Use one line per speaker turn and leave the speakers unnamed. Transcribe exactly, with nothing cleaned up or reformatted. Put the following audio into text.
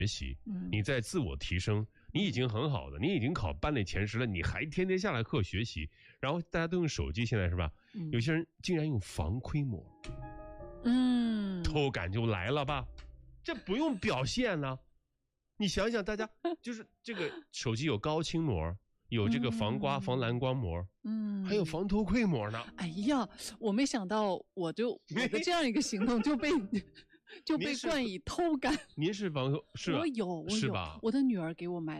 习，你在自我提升，你已经很好的，你已经考班里前十了，你还天天下来课学习，然后大家都用手机，现在是吧？嗯、有些人竟然用防窥膜，嗯，偷感就来了吧？这不用表现呢、啊，你想想，大家就是这个手机有高清膜。有这个防刮、嗯、防蓝光膜，嗯，还有防偷窥膜呢。
哎呀，我没想到，我就我的这样一个行动就被就被冠以偷感。
您是防是吧？
我有，我有，
是吧？
我的女儿给我买